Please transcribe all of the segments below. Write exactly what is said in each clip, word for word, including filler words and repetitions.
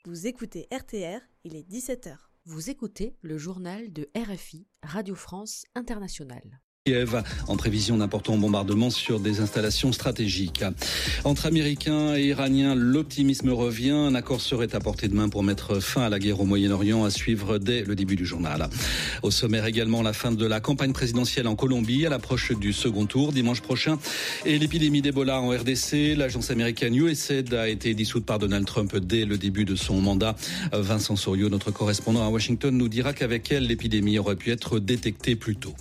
Vous écoutez R T R, il est dix-sept heures. Vous écoutez le journal de R F I, Radio France Internationale. Kiev, en prévision d'importants bombardements sur des installations stratégiques. Entre Américains et Iraniens, l'optimisme revient. Un accord serait à portée de main pour mettre fin à la guerre au Moyen-Orient, à suivre dès le début du journal. Au sommaire également, la fin de la campagne présidentielle en Colombie à l'approche du second tour dimanche prochain et l'épidémie d'Ebola en R D C. L'agence américaine U S A I D a été dissoute par Donald Trump dès le début de son mandat. Vincent Souriau, notre correspondant à Washington, nous dira qu'avec elle, l'épidémie aurait pu être détectée plus tôt.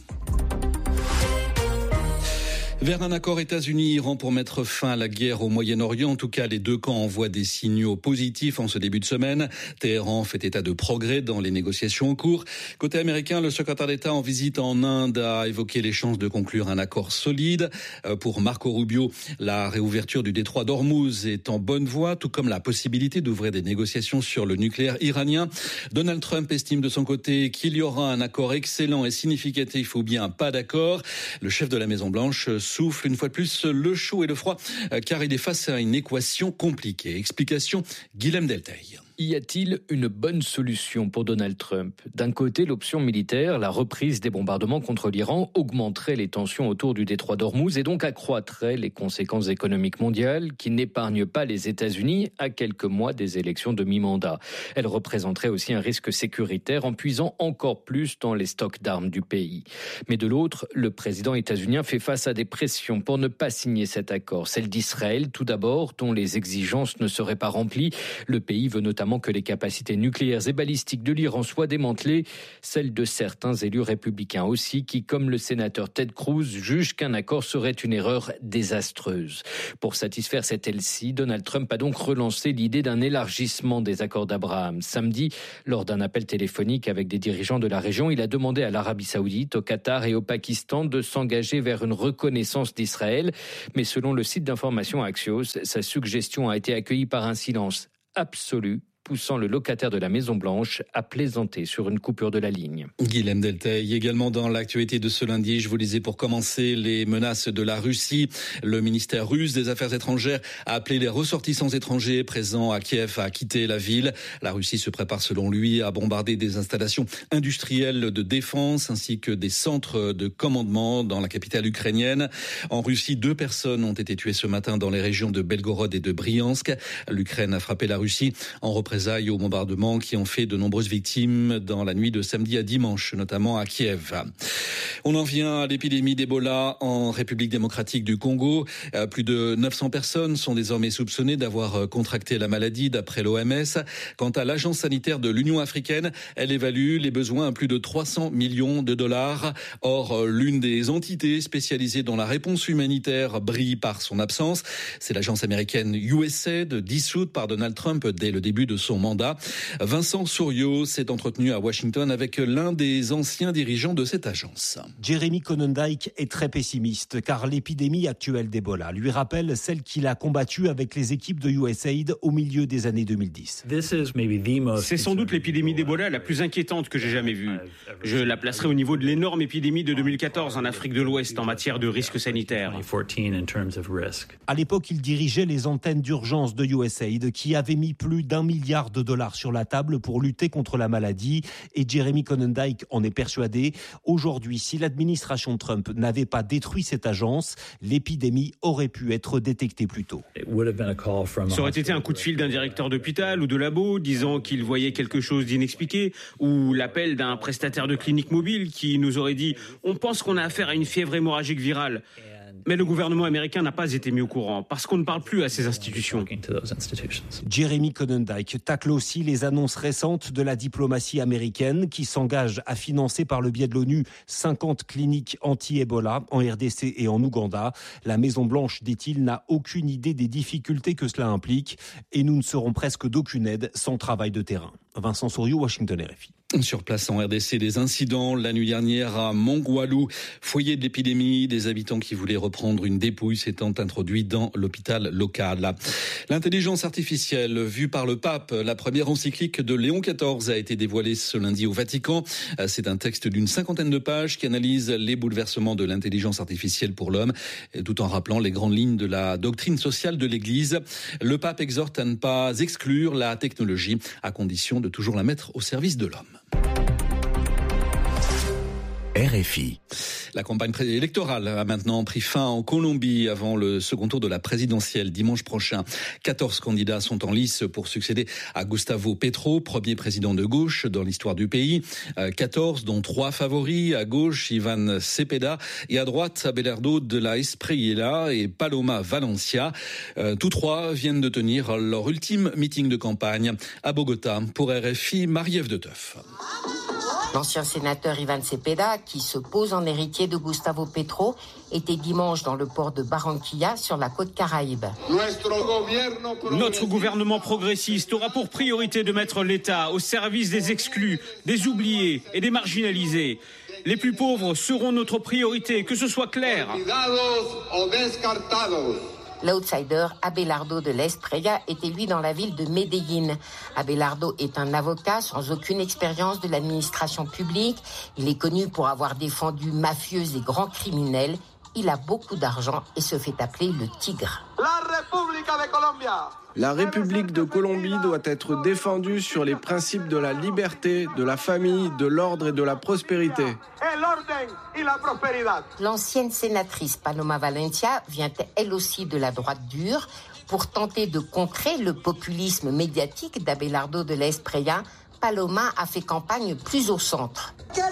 Vers un accord États-Unis-Iran pour mettre fin à la guerre au Moyen-Orient. En tout cas, les deux camps envoient des signaux positifs en ce début de semaine. Téhéran fait état de progrès dans les négociations en cours. Côté américain, le secrétaire d'État en visite en Inde a évoqué les chances de conclure un accord solide. Pour Marco Rubio, la réouverture du détroit d'Ormuz est en bonne voie, tout comme la possibilité d'ouvrir des négociations sur le nucléaire iranien. Donald Trump estime de son côté qu'il y aura un accord excellent et significatif ou bien pas d'accord. Le chef de la Maison-Blanche souffle une fois de plus le chaud et le froid car il est face à une équation compliquée. Explication, Guilhem Delteil. Y a-t-il une bonne solution pour Donald Trump ? D'un côté, l'option militaire, la reprise des bombardements contre l'Iran, augmenterait les tensions autour du détroit d'Ormuz et donc accroîtrait les conséquences économiques mondiales qui n'épargnent pas les États-Unis à quelques mois des élections de mi-mandat. Elle représenterait aussi un risque sécuritaire en puisant encore plus dans les stocks d'armes du pays. Mais de l'autre, le président états-unien fait face à des pressions pour ne pas signer cet accord. Celle d'Israël, tout d'abord, dont les exigences ne seraient pas remplies. Le pays veut notamment que les capacités nucléaires et balistiques de l'Iran soient démantelées, celles de certains élus républicains aussi, qui, comme le sénateur Ted Cruz, jugent qu'un accord serait une erreur désastreuse. Pour satisfaire cette L C, Donald Trump a donc relancé l'idée d'un élargissement des accords d'Abraham. Samedi, lors d'un appel téléphonique avec des dirigeants de la région, il a demandé à l'Arabie Saoudite, au Qatar et au Pakistan de s'engager vers une reconnaissance d'Israël. Mais selon le site d'information Axios, sa suggestion a été accueillie par un silence absolu, poussant le locataire de la Maison-Blanche à plaisanter sur une coupure de la ligne. Guilhem Delteil, également dans l'actualité de ce lundi, je vous lisais pour commencer les menaces de la Russie. Le ministère russe des Affaires étrangères a appelé les ressortissants étrangers présents à Kiev à quitter la ville. La Russie se prépare selon lui à bombarder des installations industrielles de défense ainsi que des centres de commandement dans la capitale ukrainienne. En Russie, deux personnes ont été tuées ce matin dans les régions de Belgorod et de Briansk. L'Ukraine a frappé la Russie en représailles aux bombardements qui ont fait de nombreuses victimes dans la nuit de samedi à dimanche, notamment à Kiev. On en vient à l'épidémie d'Ebola en République démocratique du Congo. Plus de neuf cents personnes sont désormais soupçonnées d'avoir contracté la maladie d'après l'O M S. Quant à l'agence sanitaire de l'Union africaine, elle évalue les besoins à plus de trois cents millions de dollars. Or, l'une des entités spécialisées dans la réponse humanitaire brille par son absence. C'est l'agence américaine U S A I D, dissoute par Donald Trump dès le début de son mandat. Vincent Souriau s'est entretenu à Washington avec l'un des anciens dirigeants de cette agence. Jeremy Konyndyk est très pessimiste car l'épidémie actuelle d'Ebola lui rappelle celle qu'il a combattue avec les équipes de U S A I D au milieu des années deux mille dix. C'est sans doute l'épidémie d'Ebola la plus inquiétante que j'ai jamais vue. Je la placerai au niveau de l'énorme épidémie de deux mille quatorze en Afrique de l'Ouest en matière de risque sanitaire. À l'époque, il dirigeait les antennes d'urgence de U S A I D qui avaient mis plus d'un milliard de dollars sur la table pour lutter contre la maladie et Jeremy Konyndyk en est persuadé. Aujourd'hui, si l'administration Trump n'avait pas détruit cette agence, l'épidémie aurait pu être détectée plus tôt. Ça aurait été un coup de fil d'un directeur d'hôpital ou de labo disant qu'il voyait quelque chose d'inexpliqué ou l'appel d'un prestataire de clinique mobile qui nous aurait dit « On pense qu'on a affaire à une fièvre hémorragique virale ». Mais le gouvernement américain n'a pas été mis au courant parce qu'on ne parle plus à ces institutions. Jeremy Konyndyk tacle aussi les annonces récentes de la diplomatie américaine qui s'engage à financer par le biais de l'ONU cinquante cliniques anti-Ebola en R D C et en Ouganda. La Maison-Blanche, dit-il, n'a aucune idée des difficultés que cela implique et nous ne serons presque d'aucune aide sans travail de terrain. Vincent Souriau, Washington, R F I. Sur place en R D C, des incidents la nuit dernière à Mongwalu, foyer de l'épidémie. Des habitants qui voulaient reprendre une dépouille s'étant introduits dans l'hôpital local. L'intelligence artificielle vue par le pape, la première encyclique de Léon quatorze a été dévoilée ce lundi au Vatican. C'est un texte d'une cinquantaine de pages qui analyse les bouleversements de l'intelligence artificielle pour l'homme, tout en rappelant les grandes lignes de la doctrine sociale de l'Église. Le pape exhorte à ne pas exclure la technologie, à condition de toujours la mettre au service de l'homme. R F I. La campagne électorale a maintenant pris fin en Colombie avant le second tour de la présidentielle dimanche prochain. quatorze candidats sont en lice pour succéder à Gustavo Petro, premier président de gauche dans l'histoire du pays. quatorze, dont trois favoris. À gauche, Iván Cepeda, et à droite, Abelardo de la Espriella et Paloma Valencia. Tous trois viennent de tenir leur ultime meeting de campagne à Bogota. Pour R F I, Marie-Ève de Teuf. L'ancien sénateur Iván Cepeda, qui se pose en héritier de Gustavo Petro, était dimanche dans le port de Barranquilla, sur la côte Caraïbe. Notre gouvernement progressiste aura pour priorité de mettre l'État au service des exclus, des oubliés et des marginalisés. Les plus pauvres seront notre priorité, que ce soit clair. L'outsider Abelardo de la Espriella était lui dans la ville de Medellín. Abelardo est un avocat sans aucune expérience de l'administration publique. Il est connu pour avoir défendu mafieux et grands criminels. Il a beaucoup d'argent et se fait appeler le Tigre. La République de Colombia. La République de Colombie doit être défendue sur les principes de la liberté, de la famille, de l'ordre et de la prospérité. L'ancienne sénatrice Paloma Valencia vient elle aussi de la droite dure pour tenter de contrer le populisme médiatique d'Abelardo de la Espriella. Paloma a fait campagne plus au centre.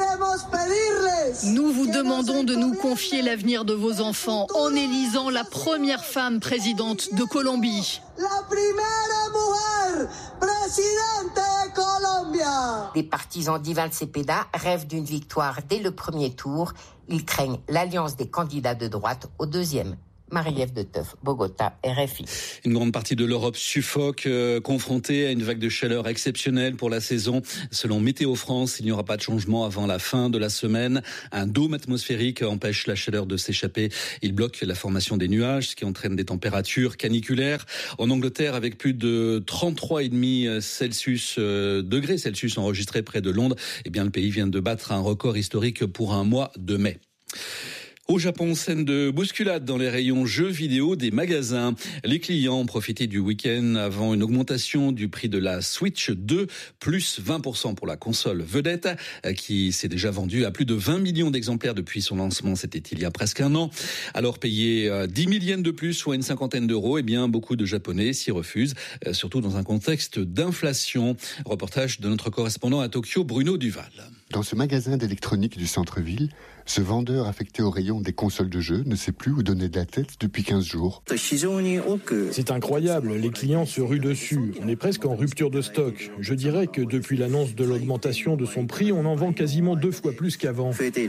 Nous vous demandons de nous confier l'avenir de vos enfants en élisant la première femme présidente de Colombie. La primera mujer presidente de Colombia. Les partisans d'Iván Cepeda rêvent d'une victoire dès le premier tour. Ils craignent l'alliance des candidats de droite au deuxième. Marie-Ève de Teuf, Bogota, R F I. Une grande partie de l'Europe suffoque, euh, confrontée à une vague de chaleur exceptionnelle pour la saison. Selon Météo France, il n'y aura pas de changement avant la fin de la semaine. Un dôme atmosphérique empêche la chaleur de s'échapper. Il bloque la formation des nuages, ce qui entraîne des températures caniculaires. En Angleterre, avec plus de trente-trois virgule cinq Celsius, euh, degrés Celsius enregistrés près de Londres, eh bien, le pays vient de battre un record historique pour un mois de mai. Au Japon, scène de bousculade dans les rayons jeux vidéo des magasins. Les clients ont profité du week-end avant une augmentation du prix de la Switch deux, plus vingt pour cent pour la console vedette, qui s'est déjà vendue à plus de vingt millions d'exemplaires depuis son lancement, c'était il y a presque un an. Alors payer dix mille yens de plus, soit une cinquantaine d'euros, eh bien beaucoup de Japonais s'y refusent, surtout dans un contexte d'inflation. Reportage de notre correspondant à Tokyo, Bruno Duval. Dans ce magasin d'électronique du centre-ville, ce vendeur affecté au rayon des consoles de jeux ne sait plus où donner de la tête depuis quinze jours. C'est incroyable, les clients se ruent dessus. On est presque en rupture de stock. Je dirais que depuis l'annonce de l'augmentation de son prix, on en vend quasiment deux fois plus qu'avant.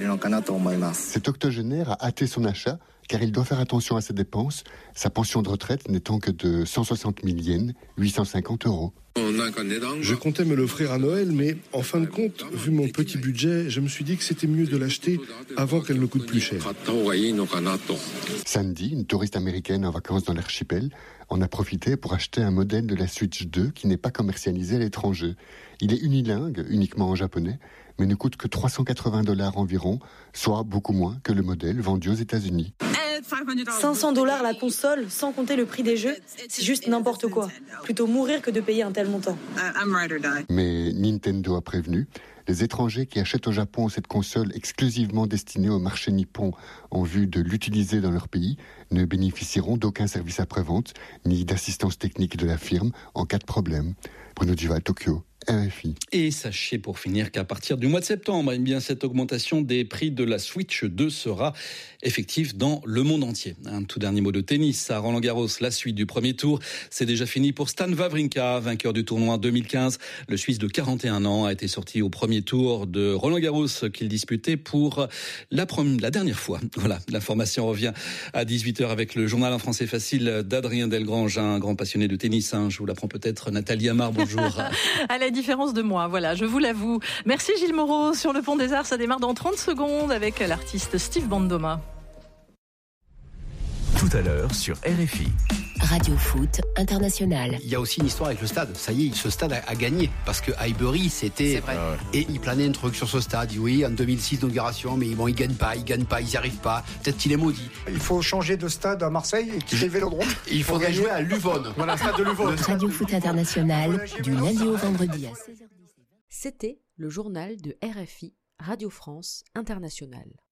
Cet octogénaire a hâté son achat car il doit faire attention à ses dépenses, sa pension de retraite n'étant que de cent soixante mille yens, huit cent cinquante euros. Je comptais me l'offrir à Noël, mais en fin de compte, vu mon petit budget, je me suis dit que c'était mieux de l'acheter avant qu'elle ne coûte plus cher. Sandy, une touriste américaine en vacances dans l'archipel, en a profité pour acheter un modèle de la Switch deux qui n'est pas commercialisé à l'étranger. Il est unilingue, uniquement en japonais, mais ne coûte que trois cent quatre-vingts dollars environ, soit beaucoup moins que le modèle vendu aux États-Unis. cinq cents dollars la console, sans compter le prix des jeux, c'est juste n'importe quoi. Plutôt mourir que de payer un tel montant. Mais Nintendo a prévenu, les étrangers qui achètent au Japon cette console exclusivement destinée au marché nippon en vue de l'utiliser dans leur pays ne bénéficieront d'aucun service après-vente ni d'assistance technique de la firme en cas de problème. Bruno Duval, Tokyo. R F I. Et sachez pour finir qu'à partir du mois de septembre, eh bien, cette augmentation des prix de la Switch deux sera effective dans le monde entier. Un tout dernier mot de tennis à Roland-Garros. La suite du premier tour, c'est déjà fini pour Stan Wawrinka, vainqueur du tournoi deux mille quinze. Le Suisse de quarante et un ans a été sorti au premier tour de Roland-Garros qu'il disputait pour la, première, la dernière fois. Voilà, l'information revient à dix-huit heures avec le journal en français facile d'Adrien Delgrange, un grand passionné de tennis. Hein. Je vous l'apprends peut-être, Nathalie Amar, bonjour. À la différence de moi. Voilà, je vous l'avoue. Merci Gilles Moreau. Sur le Pont des Arts, ça démarre dans trente secondes avec l'artiste Steve Bandoma. Tout à l'heure sur R F I. Radio Foot International. Il y a aussi une histoire avec le stade. Ça y est, ce stade a, a gagné. Parce que Highbury, c'était... C'est vrai. Et il planait un truc sur ce stade. Il dit, oui, en deux mille six, inauguration, mais bon, ils gagnent pas, ils gagnent pas, ils n'y arrivent pas. Peut-être qu'il est maudit. Il faut changer de stade à Marseille et quitter le Vélodrome. Il faudrait jouer à Luvonne. Voilà, stade de Luvonne. Radio Foot International, du lundi au vendredi à seize heures dix. C'était le journal de R F I, Radio France Internationale.